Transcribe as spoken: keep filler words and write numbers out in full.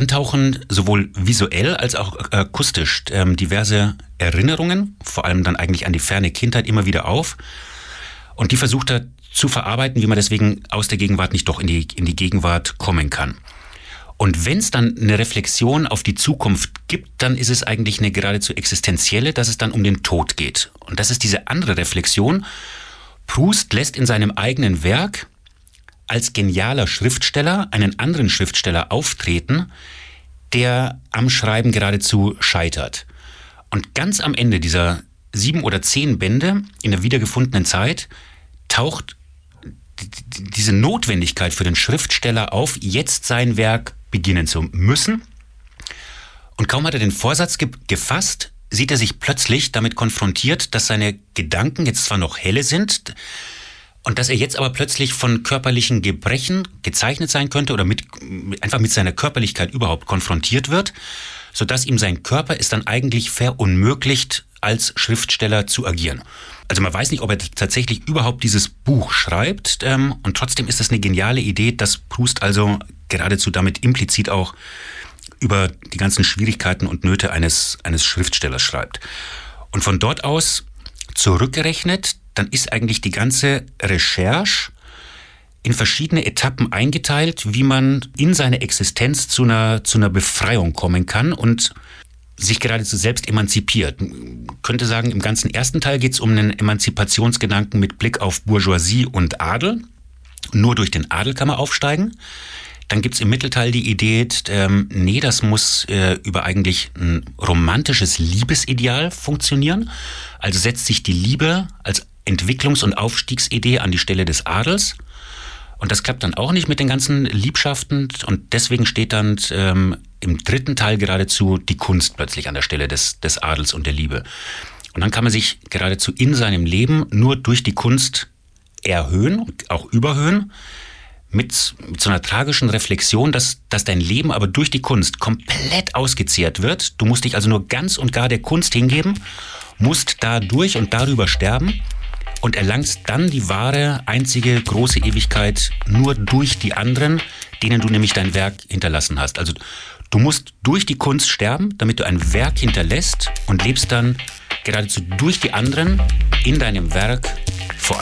dann tauchen sowohl visuell als auch akustisch ähm, diverse Erinnerungen, vor allem dann eigentlich an die ferne Kindheit, immer wieder auf. Und die versucht er zu verarbeiten, wie man deswegen aus der Gegenwart nicht doch in die, in die Gegenwart kommen kann. Und wenn es dann eine Reflexion auf die Zukunft gibt, dann ist es eigentlich eine geradezu existenzielle, dass es dann um den Tod geht. Und das ist diese andere Reflexion. Proust lässt in seinem eigenen Werk als genialer Schriftsteller einen anderen Schriftsteller auftreten, der am Schreiben geradezu scheitert. Und ganz am Ende dieser sieben oder zehn Bände in der wiedergefundenen Zeit taucht diese Notwendigkeit für den Schriftsteller auf, jetzt sein Werk beginnen zu müssen. Und kaum hat er den Vorsatz ge- gefasst, sieht er sich plötzlich damit konfrontiert, dass seine Gedanken jetzt zwar noch helle sind und dass er jetzt aber plötzlich von körperlichen Gebrechen gezeichnet sein könnte oder mit, einfach mit seiner Körperlichkeit überhaupt konfrontiert wird, sodass ihm sein Körper es dann eigentlich verunmöglicht, als Schriftsteller zu agieren. Also man weiß nicht, ob er tatsächlich überhaupt dieses Buch schreibt, ähm, und trotzdem ist das eine geniale Idee, dass Proust also geradezu damit implizit auch über die ganzen Schwierigkeiten und Nöte eines, eines Schriftstellers schreibt. Und von dort aus zurückgerechnet, dann ist eigentlich die ganze Recherche in verschiedene Etappen eingeteilt, wie man in seiner Existenz zu einer, zu einer Befreiung kommen kann und sich geradezu selbst emanzipiert. Man könnte sagen, im ganzen ersten Teil geht es um einen Emanzipationsgedanken mit Blick auf Bourgeoisie und Adel. Nur durch den Adel kann man aufsteigen. Dann gibt es im Mittelteil die Idee, ähm, nee, das muss äh, über eigentlich ein romantisches Liebesideal funktionieren. Also setzt sich die Liebe als Entwicklungs- und Aufstiegsidee an die Stelle des Adels. Und das klappt dann auch nicht mit den ganzen Liebschaften. Und deswegen steht dann ähm, im dritten Teil geradezu die Kunst plötzlich an der Stelle des, des Adels und der Liebe. Und dann kann man sich geradezu in seinem Leben nur durch die Kunst erhöhen und auch überhöhen. Mit, mit so einer tragischen Reflexion, dass, dass dein Leben aber durch die Kunst komplett ausgezehrt wird. Du musst dich also nur ganz und gar der Kunst hingeben, musst dadurch und darüber sterben und erlangst dann die wahre, einzige große Ewigkeit nur durch die anderen, denen du nämlich dein Werk hinterlassen hast. Also du musst durch die Kunst sterben, damit du ein Werk hinterlässt und lebst dann geradezu durch die anderen in deinem Werk fort.